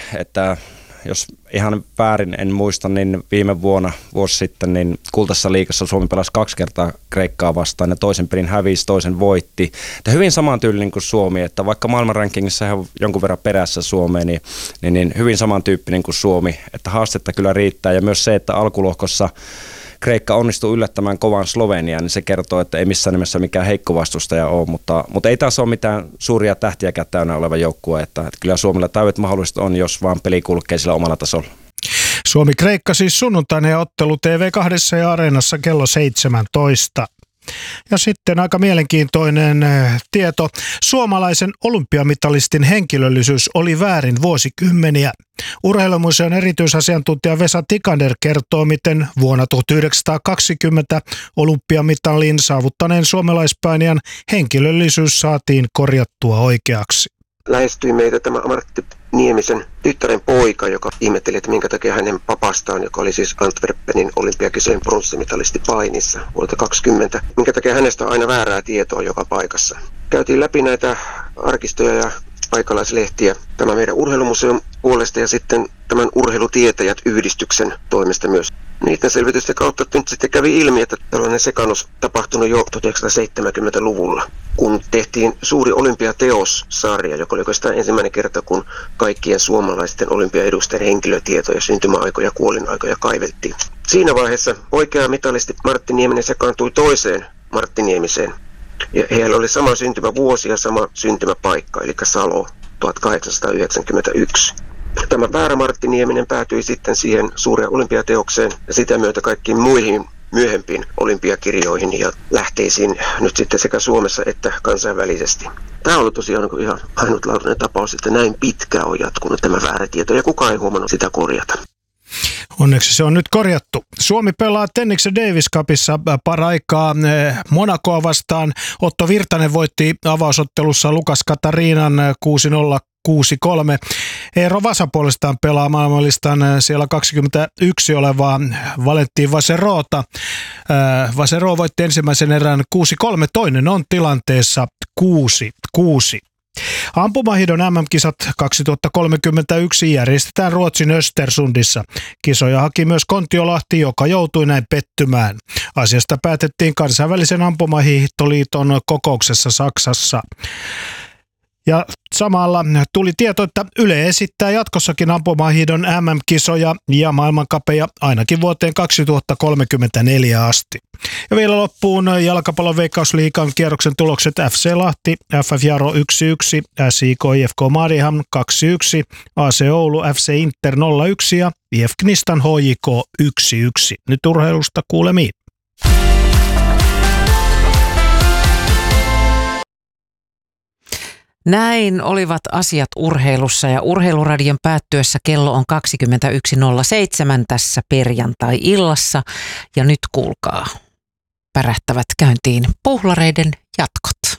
että jos ihan väärin en muista, niin viime vuosi sitten, niin Kultaisessa liigassa Suomi pelasi 2 kertaa Kreikkaa vastaan ja toisen pelin hävisi, toisen voitti. Että hyvin samantyylinen kuin Suomi, että vaikka maailmanrankingissa he on jonkun verran perässä Suomeen, niin hyvin samantyyppinen kuin Suomi, että haastetta kyllä riittää ja myös se, että alkulohkossa Kreikka onnistui yllättämään kovan Slovenian, niin se kertoo, että ei missään nimessä mikään heikko vastustaja ole, mutta ei taas ole mitään suuria tähtiäkään täynnä oleva joukkue, että kyllä Suomella täydet mahdollisuudet on, jos vaan peli kulkee sillä omalla tasolla. Suomi-Kreikka siis sunnuntainen ottelu TV2 ja Areenassa kello 17. Ja sitten aika mielenkiintoinen tieto. Suomalaisen olympiamitalistin henkilöllisyys oli väärin vuosikymmeniä. Urheilumuseon erityisasiantuntija Vesa Tikander kertoo, miten vuonna 1920 olympiamitalin saavuttaneen suomalaispainijan henkilöllisyys saatiin korjattua oikeaksi. Lähestyi meitä tämä Martti Niemisen tyttären poika, joka ihmetteli, että minkä takia hänen papastaan, joka oli siis Antwerpenin olympiakisojen pronssimitalisti painissa vuodelta 2020, minkä takia hänestä on aina väärää tietoa joka paikassa. Käytiin läpi näitä arkistoja ja paikalaislehtiä tämän meidän urheilumuseon puolesta ja sitten tämän urheilutietäjät-yhdistyksen toimesta myös. Niiden selvitysten kautta nyt sitten kävi ilmi, että tällainen sekannus tapahtunut jo 1970-luvulla, kun tehtiin suuri olympiateos-sarja, joka oli oikeastaan ensimmäinen kerta, kun kaikkien suomalaisten olympiaedustajien henkilötietoja, syntymäaikoja ja kuolinaikoja kaivettiin. Siinä vaiheessa oikea mitalisti Martti Nieminen sekaantui toiseen Martti Niemiseen. Ja heillä oli sama syntymävuosi ja sama syntymäpaikka, eli Salo 1891. Tämä väärä Martti Nieminen päätyi sitten siihen suureen olympiateokseen ja sitä myötä kaikkiin muihin myöhempiin olympiakirjoihin ja lähteisiin nyt sitten sekä Suomessa että kansainvälisesti. Tämä on ollut tosiaan ihan ainutlaatuinen tapaus, että näin pitkään on jatkunut tämä väärä tieto ja kukaan ei huomannut sitä korjata. Onneksi se on nyt korjattu. Suomi pelaa Tenniksen Davis Cupissa paraikaa Monacoa vastaan. Otto Virtanen voitti avausottelussa Lukas Katarinan 6-0. 6-3. Eero Vasa puolestaan pelaa maailmanlistan siellä 21 olevaa Valentin Vaserota. Vasero voitti ensimmäisen erän 6-3, toinen on tilanteessa 6-6. Ampumahiidon MM-kisat 2031 järjestetään Ruotsin Östersundissa. Kisoja haki myös Kontiolahti, joka joutui näin pettymään. Asiasta päätettiin kansainvälisen ampumahiihtoliiton kokouksessa Saksassa. Ja samalla tuli tieto, että Yle esittää jatkossakin ampumahiidon MM-kisoja ja maailmankapeja ainakin vuoteen 2034 asti. Ja vielä loppuun jalkapallon Veikkausliigan kierroksen tulokset: FC Lahti, FF Jaro 1-1, SIK IFK Mariehamn 2-1, AC Oulu FC Inter 0-1 ja IF Knistan HJK 1-1. Nyt urheilusta kuulemiin. Näin olivat asiat urheilussa ja Urheiluradion päättyessä kello on 21.07 tässä perjantai-illassa. Ja nyt kuulkaa, pärähtävät käyntiin puhlareiden jatkot.